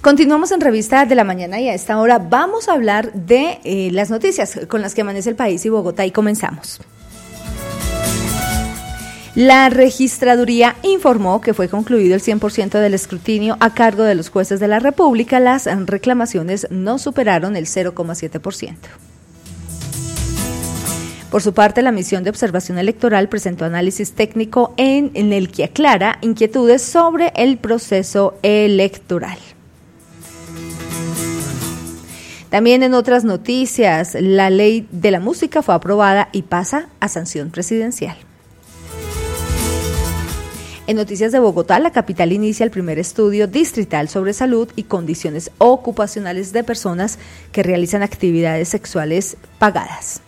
Continuamos en Revista de la Mañana y a esta hora vamos a hablar de las noticias con las que amanece el país y Bogotá y comenzamos. La registraduría informó que fue concluido el 100% del escrutinio a cargo de los jueces de la República. Las reclamaciones no superaron el 0,7%. Por su parte, la Misión de Observación Electoral presentó análisis técnico en el que aclara inquietudes sobre el proceso electoral. También en otras noticias, la ley de la música fue aprobada y pasa a sanción presidencial. En noticias de Bogotá, la capital inicia el primer estudio distrital sobre salud y condiciones ocupacionales de personas que realizan actividades sexuales pagadas.